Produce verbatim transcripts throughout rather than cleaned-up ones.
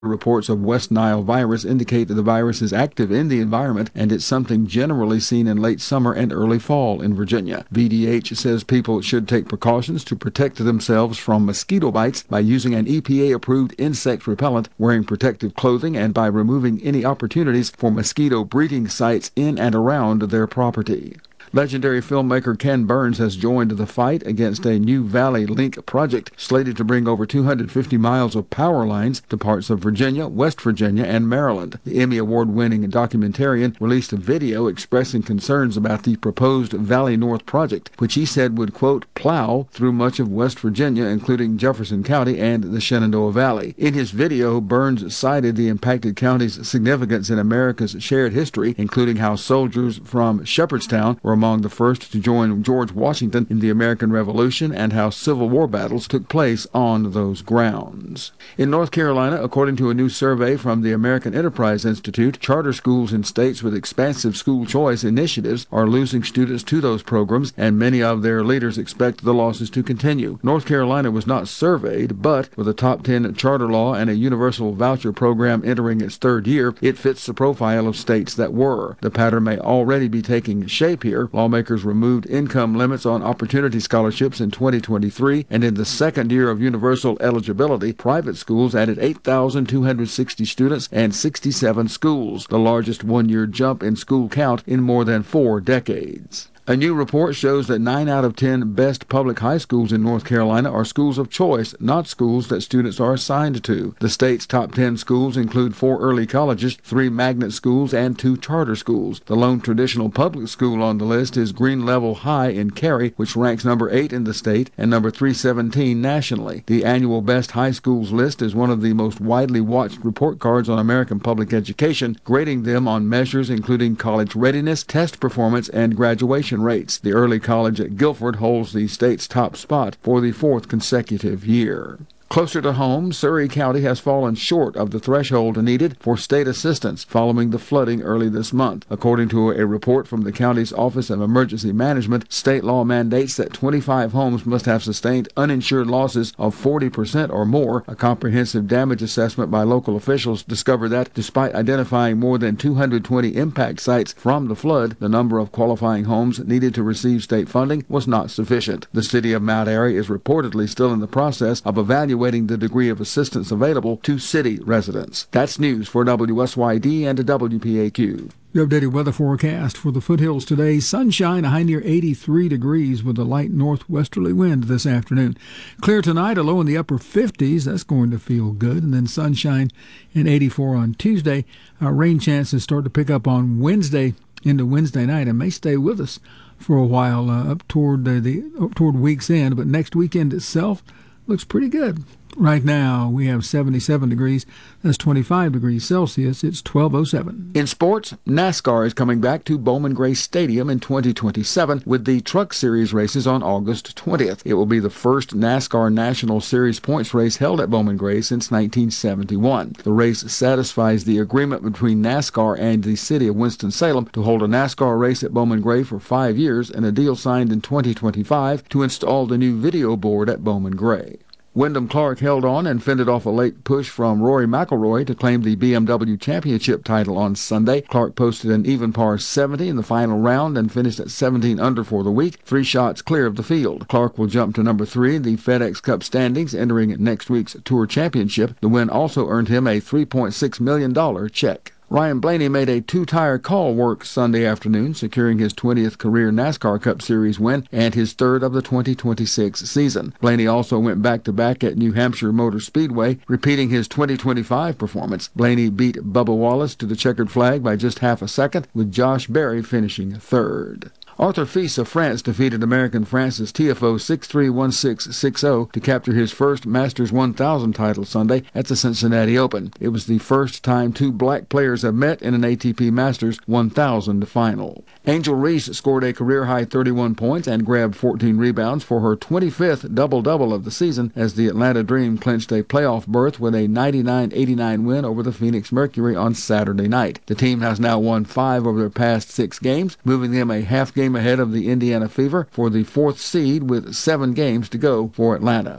Reports of West Nile virus indicate that the virus is active in the environment, and it's something generally seen in late summer and early fall in Virginia. V D H says people should take precautions to protect themselves from mosquito bites by using an E P A-approved insect repellent, wearing protective clothing, and by removing any opportunities for mosquito breeding sites in and around their property. Legendary filmmaker Ken Burns has joined the fight against a new Valley Link project slated to bring over two hundred fifty miles of power lines to parts of Virginia, West Virginia, and Maryland. The Emmy Award-winning documentarian released a video expressing concerns about the proposed Valley North project, which he said would, quote, plow through much of West Virginia, including Jefferson County and the Shenandoah Valley. In his video, Burns cited the impacted county's significance in America's shared history, including how soldiers from Shepherdstown were among the first to join George Washington in the American Revolution, and how Civil War battles took place on those grounds. In North Carolina, according to a new survey from the American Enterprise Institute, charter schools in states with expansive school choice initiatives are losing students to those programs, and many of their leaders expect the losses to continue. North Carolina was not surveyed, but with a top ten charter law and a universal voucher program entering its third year, it fits the profile of states that were. The pattern may already be taking shape here. Lawmakers removed income limits on opportunity scholarships in twenty twenty-three, and in the second year of universal eligibility, private schools added eight thousand two hundred sixty students and sixty-seven schools, the largest one-year jump in school count in more than four decades. A new report shows that nine out of ten best public high schools in North Carolina are schools of choice, not schools that students are assigned to. The state's top ten schools include four early colleges, three magnet schools, and two charter schools. The lone traditional public school on the list is Green Level High in Cary, which ranks number eight in the state and number three seventeen nationally. The annual Best High Schools list is one of the most widely watched report cards on American public education, grading them on measures including college readiness, test performance, and graduation rates. The early college at Guilford holds the state's top spot for the fourth consecutive year. Closer to home, Surry County has fallen short of the threshold needed for state assistance following the flooding early this month. According to a report from the county's Office of Emergency Management, state law mandates that twenty-five homes must have sustained uninsured losses of forty percent or more. A comprehensive damage assessment by local officials discovered that, despite identifying more than two hundred twenty impact sites from the flood, the number of qualifying homes needed to receive state funding was not sufficient. The city of Mount Airy is reportedly still in the process of evaluating the degree of assistance available to city residents. That's news for W S Y D and W P A Q. Your updated weather forecast for the foothills today. Sunshine, a high near eighty-three degrees with a light northwesterly wind this afternoon. Clear tonight, a low in the upper fifties. That's going to feel good. And then sunshine and eighty-four on Tuesday. Our rain chances start to pick up on Wednesday into Wednesday night and may stay with us for a while uh, up toward uh, the up toward week's end. But next weekend itself looks pretty good. Right now, we have seventy-seven degrees. That's twenty-five degrees Celsius. It's twelve oh seven. In sports, NASCAR is coming back to Bowman Gray Stadium in twenty twenty-seven with the Truck Series races on August twentieth. It will be the first NASCAR National Series points race held at Bowman Gray since nineteen seventy-one. The race satisfies the agreement between NASCAR and the city of Winston-Salem to hold a NASCAR race at Bowman Gray for five years and a deal signed in twenty twenty-five to install the new video board at Bowman Gray. Wyndham Clark held on and fended off a late push from Rory McIlroy to claim the B M W Championship title on Sunday. Clark posted an even par seventy in the final round and finished at seventeen under for the week, three shots clear of the field. Clark will jump to number three in the FedEx Cup standings, entering next week's Tour Championship. The win also earned him a three point six million dollars check. Ryan Blaney made a two-tire call work Sunday afternoon, securing his twentieth career NASCAR Cup Series win and his third of the twenty twenty-six season. Blaney also went back-to-back at New Hampshire Motor Speedway, repeating his twenty twenty-five performance. Blaney beat Bubba Wallace to the checkered flag by just half a second, with Josh Berry finishing third. Arthur Fils of France defeated American Francis Tiafoe six three, one six, six oh to capture his first Masters one thousand title Sunday at the Cincinnati Open. It was the first time two black players have met in an A T P Masters one thousand final. Angel Reese scored a career-high thirty-one points and grabbed fourteen rebounds for her twenty-fifth double-double of the season as the Atlanta Dream clinched a playoff berth with a ninety-nine eighty-nine win over the Phoenix Mercury on Saturday night. The team has now won five of their past six games, moving them a half game ahead of the Indiana Fever for the fourth seed with seven games to go for Atlanta.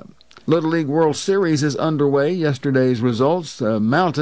Little League World Series is underway. Yesterday's results, uh, Mountain